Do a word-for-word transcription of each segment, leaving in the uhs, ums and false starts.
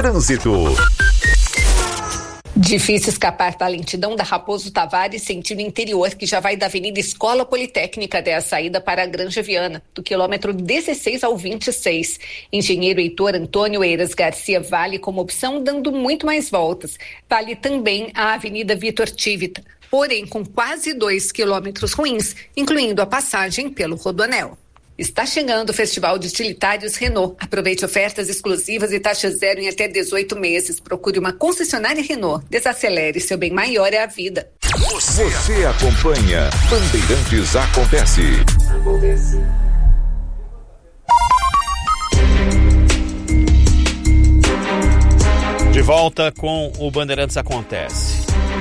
Trânsito. Difícil escapar da lentidão da Raposo Tavares, sentido interior, que já vai da Avenida Escola Politécnica até a saída para a Granja Viana, do quilômetro dezesseis ao vinte e seis. Engenheiro Heitor Antônio Eiras Garcia vale como opção, dando muito mais voltas. Vale também a Avenida Vitor Tivita, porém com quase dois quilômetros ruins, incluindo a passagem pelo Rodoanel. Está chegando o Festival de Utilitários Renault. Aproveite ofertas exclusivas e taxa zero em até dezoito meses. Procure uma concessionária Renault. Desacelere, seu bem maior é a vida. Você, Você acompanha Bandeirantes Acontece. Acontece. De volta com o Bandeirantes Acontece.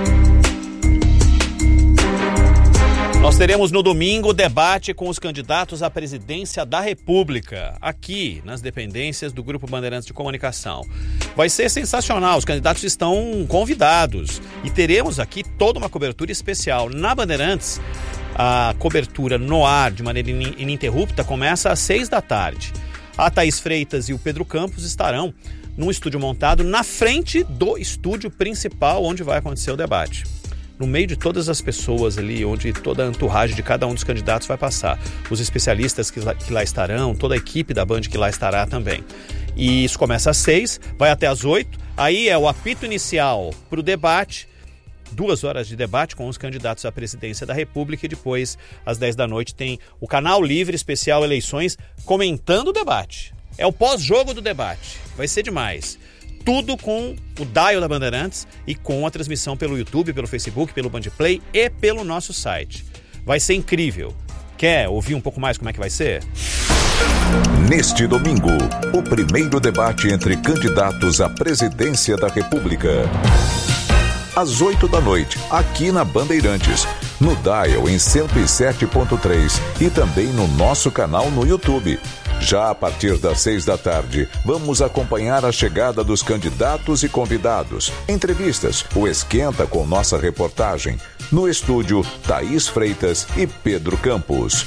Nós teremos no domingo o debate com os candidatos à presidência da República, aqui nas dependências do Grupo Bandeirantes de Comunicação. Vai ser sensacional, os candidatos estão convidados e teremos aqui toda uma cobertura especial. Na Bandeirantes, a cobertura no ar, de maneira ininterrupta, começa às seis da tarde. A Thaís Freitas e o Pedro Campos estarão num estúdio montado na frente do estúdio principal onde vai acontecer o debate. No meio de todas as pessoas ali, onde toda a entourage de cada um dos candidatos vai passar. Os especialistas que lá, que lá estarão, toda a equipe da Band que lá estará também. E isso começa às seis, vai até às oito. Aí é o apito inicial para o debate. Duas horas de debate com os candidatos à presidência da República e depois, às dez da noite, tem o Canal Livre Especial Eleições comentando o debate. É o pós-jogo do debate. Vai ser demais. Tudo com o dial da Bandeirantes e com a transmissão pelo YouTube, pelo Facebook, pelo Bandplay e pelo nosso site. Vai ser incrível. Quer ouvir um pouco mais como é que vai ser? Neste domingo, o primeiro debate entre candidatos à presidência da República. Às oito da noite, aqui na Bandeirantes, no dial em cento e sete ponto três e também no nosso canal no YouTube. Já a partir das seis da tarde, vamos acompanhar a chegada dos candidatos e convidados. Entrevistas, o Esquenta com nossa reportagem. No estúdio, Thaís Freitas e Pedro Campos.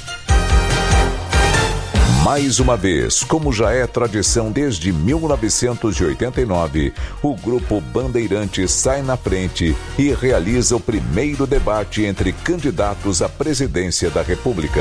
Mais uma vez, como já é tradição desde mil novecentos e oitenta e nove, o Grupo Bandeirantes sai na frente e realiza o primeiro debate entre candidatos à presidência da República.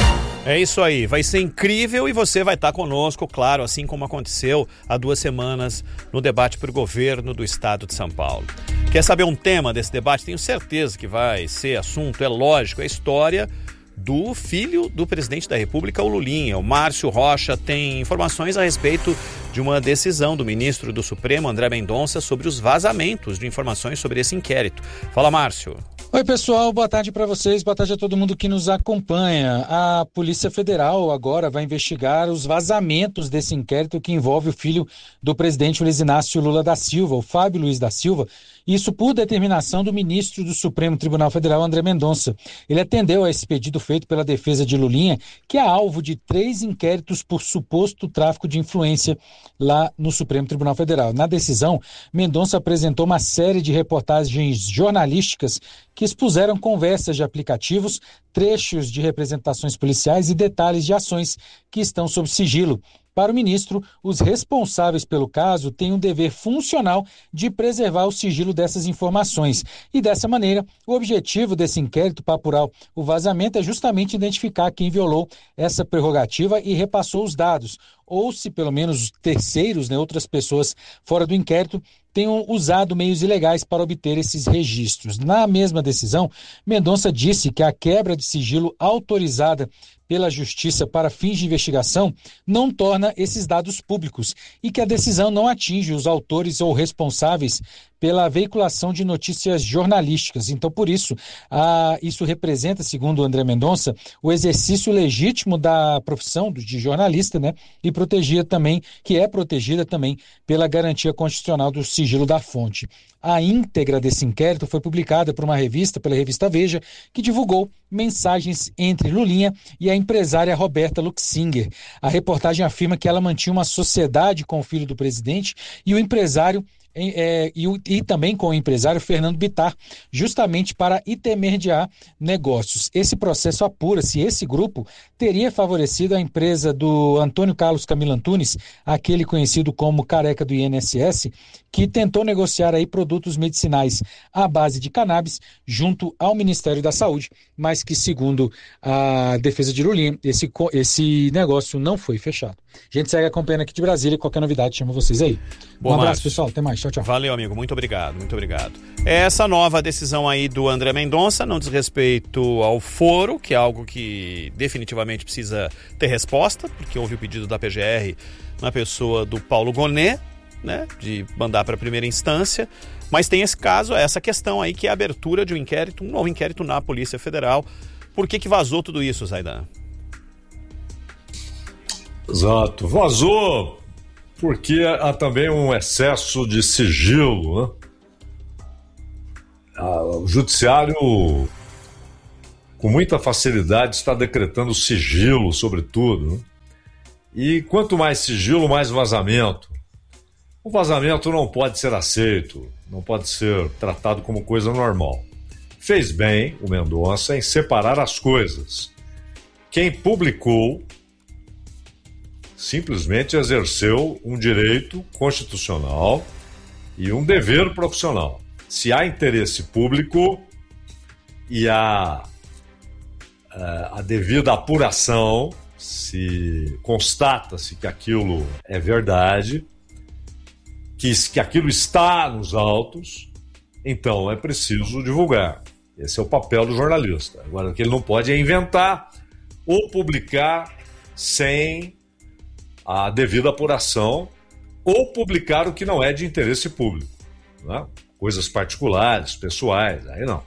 É isso aí, vai ser incrível e você vai estar conosco, claro, assim como aconteceu há duas semanas no debate para o governo do estado de São Paulo. Quer saber um tema desse debate? Tenho certeza que vai ser assunto, é lógico, é a história do filho do presidente da República, o Lulinha. O Márcio Rocha tem informações a respeito de uma decisão do ministro do Supremo, André Mendonça, sobre os vazamentos de informações sobre esse inquérito. Fala, Márcio. Oi, pessoal, boa tarde para vocês, boa tarde a todo mundo que nos acompanha. A Polícia Federal agora vai investigar os vazamentos desse inquérito que envolve o filho do presidente Luiz Inácio Lula da Silva, o Fábio Luiz da Silva, isso por determinação do ministro do Supremo Tribunal Federal, André Mendonça. Ele atendeu a esse pedido feito pela defesa de Lulinha, que é alvo de três inquéritos por suposto tráfico de influência lá no Supremo Tribunal Federal. Na decisão, Mendonça apresentou uma série de reportagens jornalísticas que expuseram conversas de aplicativos, trechos de representações policiais e detalhes de ações que estão sob sigilo. Para o ministro, os responsáveis pelo caso têm um dever funcional de preservar o sigilo dessas informações. E dessa maneira, o objetivo desse inquérito para apurar o vazamento é justamente identificar quem violou essa prerrogativa e repassou os dados, ou se pelo menos terceiros, né, outras pessoas fora do inquérito, tenham usado meios ilegais para obter esses registros. Na mesma decisão, Mendonça disse que a quebra de sigilo autorizada pela Justiça para fins de investigação não torna esses dados públicos e que a decisão não atinge os autores ou responsáveis pela veiculação de notícias jornalísticas. Então, por isso, ah, isso representa, segundo André Mendonça, o exercício legítimo da profissão de jornalista, né? E protegia também, que é protegida também pela garantia constitucional do sigilo da fonte. A íntegra desse inquérito foi publicada por uma revista, pela revista Veja, que divulgou mensagens entre Lulinha e a empresária Roberta Luxinger. A reportagem afirma que ela mantinha uma sociedade com o filho do presidente e o empresário É, e, e também com o empresário Fernando Bittar, justamente para intermediar negócios. Esse processo apura se esse grupo teria favorecido a empresa do Antônio Carlos Camilo Antunes, aquele conhecido como careca do I N S S, que tentou negociar aí produtos medicinais à base de cannabis junto ao Ministério da Saúde, mas que, segundo a defesa de Lulinha, esse, esse negócio não foi fechado. A gente segue acompanhando aqui de Brasília e qualquer novidade chama vocês aí. Boa, um abraço, Márcio. pessoal. Até mais. Tchau, tchau. Valeu, amigo. Muito obrigado. Muito obrigado. Essa nova decisão aí do André Mendonça não diz respeito ao foro, que é algo que definitivamente precisa ter resposta, porque houve o pedido da P G R na pessoa do Paulo Gonet, né, de mandar para a primeira instância, mas tem esse caso, essa questão aí, que é a abertura de um inquérito, um novo inquérito na Polícia Federal. Por que que vazou tudo isso, Zaidan? Exato, vazou porque há também um excesso de sigilo, né? O judiciário, com muita facilidade, está decretando sigilo sobre tudo, né? E quanto mais sigilo, mais vazamento. O vazamento não pode ser aceito, não pode ser tratado como coisa normal. Fez bem o Mendonça em separar as coisas. Quem publicou simplesmente exerceu um direito constitucional e um dever profissional. Se há interesse público e há a devida apuração, se constata-se que aquilo é verdade, que, que aquilo está nos autos, então é preciso divulgar. Esse é o papel do jornalista. Agora, o que ele não pode é inventar ou publicar sem a devida apuração, ou publicar o que não é de interesse público, né? Coisas particulares, pessoais, aí não.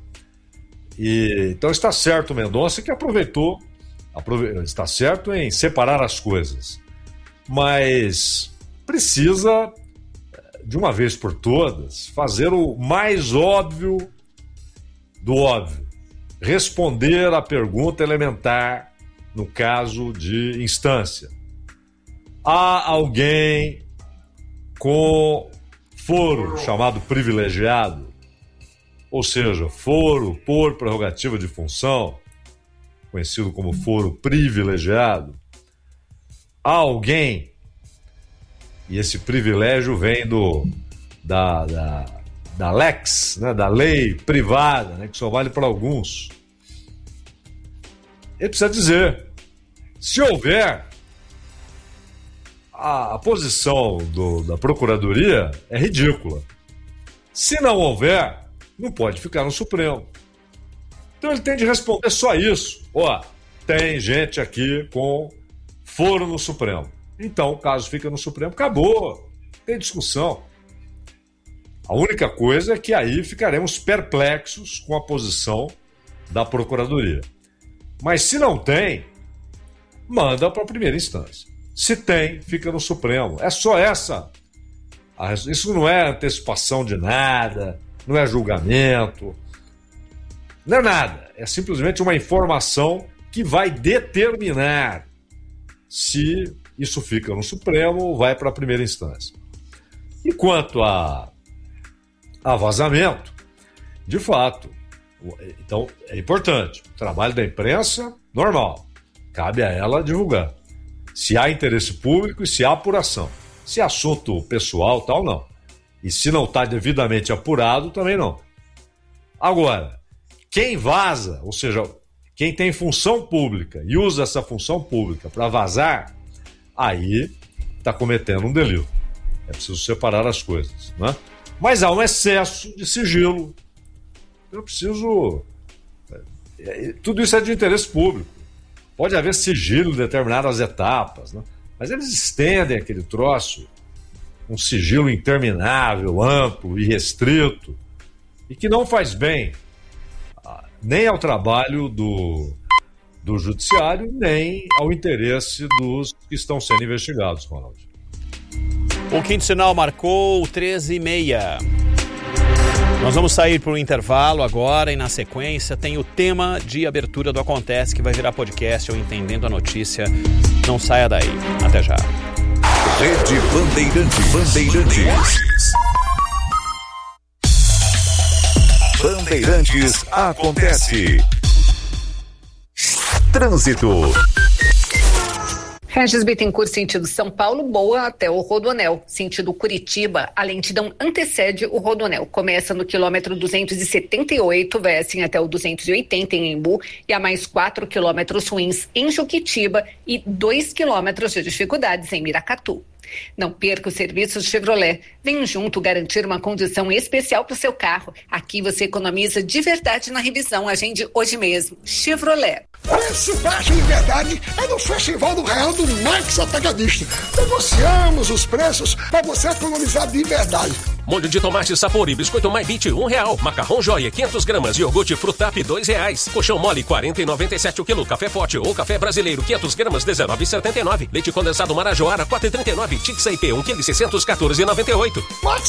E, então está certo o Mendonça, que aproveitou, aprove... está certo em separar as coisas, mas precisa, de uma vez por todas, fazer o mais óbvio do óbvio, responder à pergunta elementar no caso de instância. Há alguém com foro chamado privilegiado, ou seja, foro por prerrogativa de função, conhecido como foro privilegiado. Há alguém, e esse privilégio vem do, da, da, da lex, né, da lei privada, né, que só vale para alguns. Ele precisa dizer, se houver, a, a posição do, da Procuradoria é ridícula. Se não houver, não pode ficar no Supremo. Então ele tem de responder só isso. Ó, tem gente aqui com foro no Supremo. Então o caso fica no Supremo, acabou. Não tem discussão. A única coisa é que aí ficaremos perplexos com a posição da Procuradoria. Mas se não tem, manda para a primeira instância. Se tem, fica no Supremo. É só essa. Isso não é antecipação de nada, não é julgamento, não é nada. É simplesmente uma informação que vai determinar se isso fica no Supremo ou vai para a primeira instância. E quanto a, a vazamento, de fato, então é importante. O trabalho da imprensa, normal. Cabe a ela divulgar. Se há interesse público e se há apuração. Se é assunto pessoal, tal, não. E se não está devidamente apurado, também não. Agora, quem vaza, ou seja, quem tem função pública e usa essa função pública para vazar, aí está cometendo um delito. É preciso separar as coisas, né? Mas há um excesso de sigilo. Eu preciso... Tudo isso é de interesse público. Pode haver sigilo em determinadas etapas, né? Mas eles estendem aquele troço, um sigilo interminável, amplo e restrito, e que não faz bem nem ao trabalho do, do judiciário, nem ao interesse dos que estão sendo investigados, Ronald. O quinto sinal marcou treze e meia. Nós vamos sair para o intervalo agora e, na sequência, tem o tema de abertura do Acontece, que vai virar podcast ou Entendendo a Notícia. Não saia daí. Até já. Rede Bandeirantes. Bandeirantes. Bandeirantes acontece. Trânsito. Regis Bittencourt, sentido São Paulo, Boa até o Rodoanel. Sentido Curitiba, a lentidão antecede o Rodoanel. Começa no quilômetro duzentos e setenta e oito, vai assim até o duzentos e oitenta em Embu, e há mais quatro quilômetros ruins em Juquitiba e dois quilômetros de dificuldades em Miracatu. Não perca os serviços Chevrolet. Vem junto garantir uma condição especial para o seu carro. Aqui você economiza de verdade na revisão. Agende hoje mesmo. Chevrolet. Preço baixo de verdade é no Festival do Real do Max Atacadista. Negociamos os preços para você economizar de verdade. Molho de tomate Sapori, biscoito MyBit, um real. Macarrão Joia, quinhentos gramas. Iogurte Frutap, dois reais. Colchão mole, quarenta e noventa e sete o quilo. Café Forte ou café brasileiro, quinhentos gramas, dezenove e setenta e nove. Leite condensado Marajoara, quatro e trinta e nove. Tix I P, um quilo, seiscentos e quatorze e noventa e oito. Max